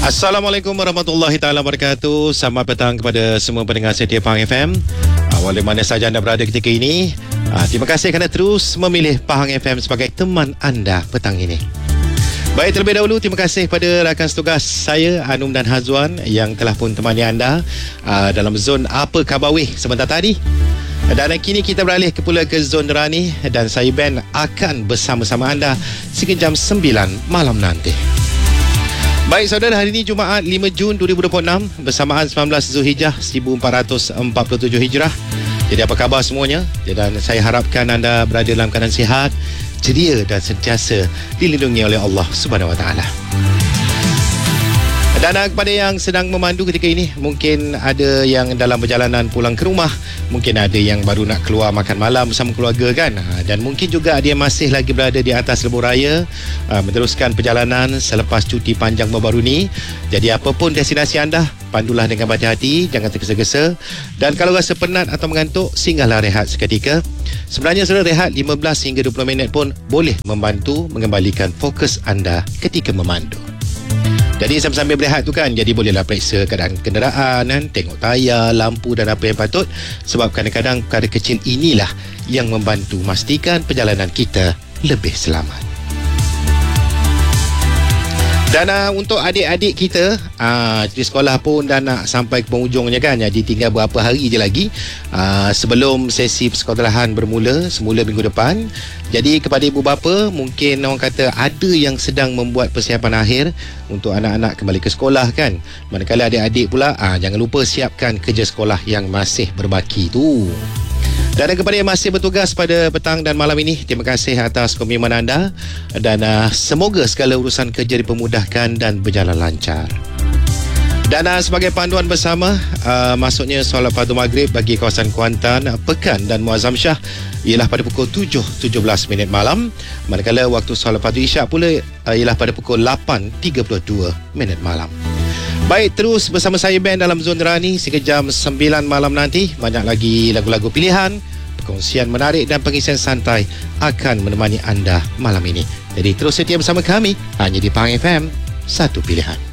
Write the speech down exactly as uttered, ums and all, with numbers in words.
Assalamualaikum warahmatullahi taala wabarakatuh. Selamat petang kepada semua pendengar setia Pahang F M. Walau mana saja anda berada ketika ini, terima kasih kerana terus memilih Pahang F M sebagai teman anda petang ini. Baik, terlebih dahulu terima kasih kepada rakan setugas saya Anum dan Hazwan yang telah pun temani anda dalam zon Apa Khabar Weh sebentar tadi. Dan kini kita beralih ke pula ke zon Nerani dan saya Ben akan bersama-sama anda sehingga jam sembilan malam nanti. Baik saudara, hari ini Jumaat lima Jun dua ribu dua puluh enam bersamaan sembilan belas Zulhijjah seribu empat ratus empat puluh tujuh Hijrah. Jadi apa khabar semuanya? Dan saya harapkan anda berada dalam keadaan sihat, ceria dan sentiasa dilindungi oleh Allah Subhanahu Wa Taala. Dan kepada yang sedang memandu ketika ini, mungkin ada yang dalam perjalanan pulang ke rumah, mungkin ada yang baru nak keluar makan malam bersama keluarga kan, dan mungkin juga ada yang masih lagi berada di atas lebuh raya meneruskan perjalanan selepas cuti panjang baru-baru ni. Jadi apapun destinasi anda, pandulah dengan berhati-hati, jangan tergesa-gesa, dan kalau rasa penat atau mengantuk, singgahlah rehat seketika. Sebenarnya saudara, rehat lima belas hingga dua puluh minit pun boleh membantu mengembalikan fokus anda ketika memandu. Jadi sambil-sambil berehat tu kan, jadi bolehlah periksa keadaan kenderaan kan, tengok tayar, lampu dan apa yang patut, sebab kadang-kadang perkara kecil inilah yang membantu memastikan perjalanan kita lebih selamat. Dan uh, untuk adik-adik kita, uh, di sekolah pun dah nak sampai ke penghujungnya kan, jadi tinggal berapa hari je lagi uh, sebelum sesi persekolahan bermula, semula minggu depan. Jadi kepada ibu bapa, mungkin orang kata ada yang sedang membuat persiapan akhir untuk anak-anak kembali ke sekolah kan. Manakala adik-adik pula, uh, jangan lupa siapkan kerja sekolah yang masih berbaki tu. Dan kepada yang masih bertugas pada petang dan malam ini, terima kasih atas komitmen anda dan uh, semoga segala urusan kerja dipermudahkan dan berjalan lancar. Dan uh, sebagai panduan bersama, uh, maksudnya solat fardu maghrib bagi kawasan Kuantan, Pekan dan Muazzam Shah ialah pada pukul tujuh tujuh belas minit malam, manakala waktu solat fardu isyak pula uh, ialah pada pukul lapan tiga puluh dua minit malam. Baik, terus bersama saya Ben dalam Zon Nerani sehingga jam sembilan malam nanti. Banyak lagi lagu-lagu pilihan, perkongsian menarik dan pengisian santai akan menemani anda malam ini. Jadi terus setia bersama kami hanya di Pahang F M, satu pilihan.